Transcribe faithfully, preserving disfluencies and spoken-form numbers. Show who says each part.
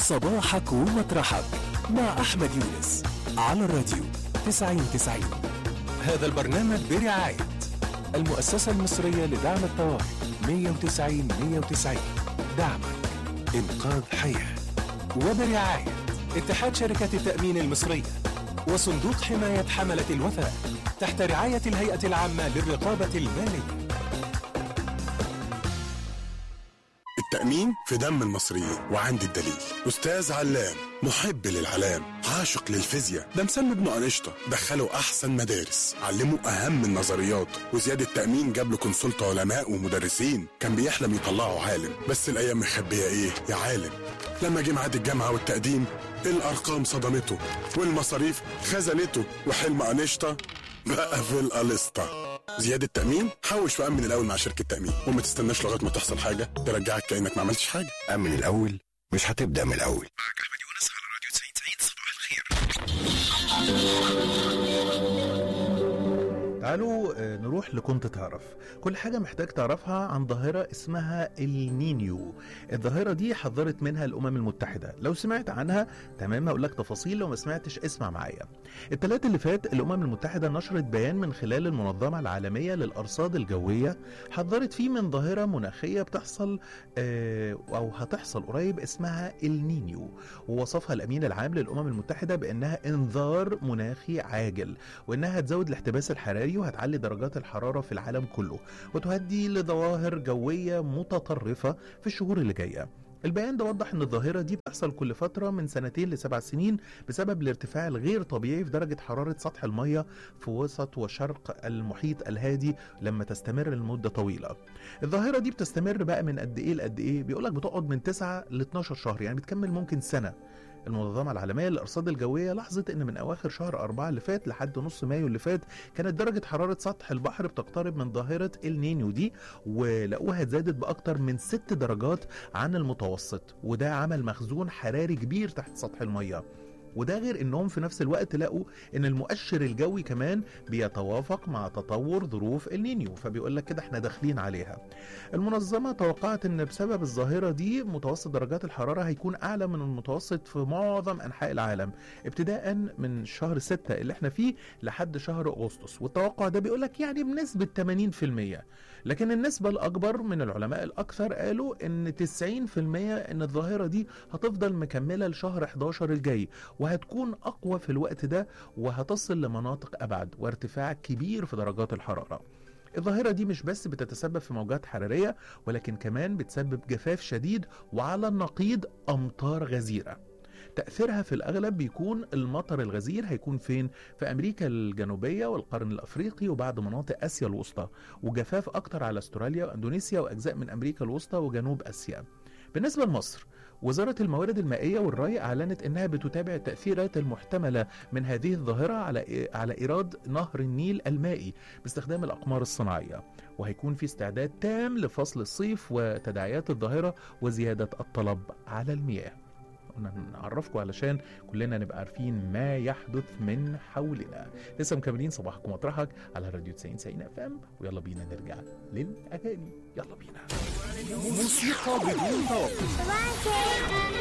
Speaker 1: صباحك ومطرحك مع أحمد يونس على الراديو تسعين تسعين. هذا البرنامج برعاية المؤسسة المصرية لدعم الطوارئ مية وتسعين مية وتسعين، دعمك إنقاذ حياة. وبرعاية اتحاد شركات التأمين المصرية وصندوق حماية حملة الوثائق تحت رعاية الهيئة العامة للرقابة المالية.
Speaker 2: التأمين في دم المصريين، وعندي الدليل. أستاذ علام محب للعلام، عاشق للفيزياء، ده مسمي ابنه أنشطة، دخله أحسن مدارس، علمه أهم النظريات، وزياد التأمين جاب له كونسلت علماء ومدرسين، كان بيحلم يطلعه عالم، بس الأيام مخبية إيه يا عالم. لما جه ميعاد الجامعة والتقديم الأرقام صدمته والمصاريف خزنته، وحلم أنشطة بقى في القلسطة. زيادة التأمين، حوش وأمن الأول مع شركة تأمين، وما تستناش لغاية ما تحصل حاجة ترجعك كأنك ما عملتش حاجة.
Speaker 3: أمن الأول مش هتبدأ من الأول.
Speaker 4: معك أحمد يونس على راديو تسعين تسعين. صباح الخير.
Speaker 5: تعالوا نروح لكنت تعرف. كل حاجة محتاج تعرفها عن ظاهرة اسمها النينيو. الظاهرة دي حذرت منها الأمم المتحدة، لو سمعت عنها تمام هقول لك تفاصيل، لو ما سمعتش اسمع معايا. الثلاث اللي فات الأمم المتحدة نشرت بيان من خلال المنظمة العالمية للأرصاد الجوية، حذرت فيه من ظاهرة مناخية بتحصل اه أو هتحصل قريب اسمها النينيو، ووصفها الأمين العام للأمم المتحدة بأنها إنذار مناخي عاجل، وأنها هتزود الاحتباس الحراري وهتعلي درجات الحرارة في العالم كله، وتهدي لظواهر جوية متطرفة في الشهور اللي جاية. البيان ده وضح ان الظاهرة دي بتحصل كل فترة من سنتين لسبع سنين بسبب الارتفاع الغير طبيعي في درجة حرارة سطح المية في وسط وشرق المحيط الهادي لما تستمر لمدة طويلة. الظاهرة دي بتستمر بقى من قد ايه لقد ايه؟ بيقولك بتقعد من تسعة ل اتناشر شهر، يعني بتكمل ممكن سنة. المنظمة العالمية للأرصاد الجوية لاحظت ان من اواخر شهر أربعة اللي فات لحد نص مايو اللي فات كانت درجة حرارة سطح البحر بتقترب من ظاهرة النينيو دي، ولقوها زادت باكتر من ست درجات عن المتوسط، وده عمل مخزون حراري كبير تحت سطح المية. وده غير انهم في نفس الوقت لقوا ان المؤشر الجوي كمان بيتوافق مع تطور ظروف النينيو، فبيقول لك كده احنا داخلين عليها. المنظمة توقعت ان بسبب الظاهرة دي متوسط درجات الحرارة هيكون اعلى من المتوسط في معظم انحاء العالم ابتداء من شهر ستة اللي احنا فيه لحد شهر اغسطس، والتوقع ده بيقول لك يعني بنسبة ثمانين بالمية. لكن النسبة الاكبر من العلماء الاكثر قالوا ان تسعين بالمية ان الظاهرة دي هتفضل مكملة لشهر احداشر الجاي، وهتكون أقوى في الوقت ده، وهتصل لمناطق أبعد وارتفاع كبير في درجات الحرارة. الظاهرة دي مش بس بتتسبب في موجات حرارية، ولكن كمان بتسبب جفاف شديد وعلى النقيض أمطار غزيرة. تأثيرها في الأغلب بيكون المطر الغزير هيكون فين؟ في أمريكا الجنوبية والقرن الأفريقي وبعض مناطق آسيا الوسطى، وجفاف أكتر على استراليا وأندونيسيا وأجزاء من أمريكا الوسطى وجنوب آسيا. بالنسبة لمصر، وزارة الموارد المائية والري أعلنت أنها بتتابع التأثيرات المحتملة من هذه الظاهرة على على إيراد نهر النيل المائي باستخدام الأقمار الصناعية، وهيكون في استعداد تام لفصل الصيف وتداعيات الظاهرة وزيادة الطلب على المياه. نعرفكم علشان كلنا نبقى عارفين ما يحدث من حولنا. لسه مكملين صباحكم مطرحك على راديو تسعين تسعين اف ام، ويلا بينا نرجع للأغاني. يلا بينا.
Speaker 1: موسيقى بدون توقف.